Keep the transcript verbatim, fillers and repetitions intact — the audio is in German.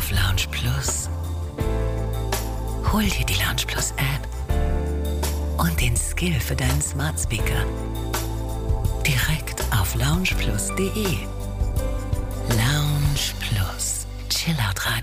auf Lounge Plus. Hol dir die Lounge Plus App und den Skill für deinen Smart Speaker direkt auf lounge plus punkt de. Lounge Plus. Chill out Radio.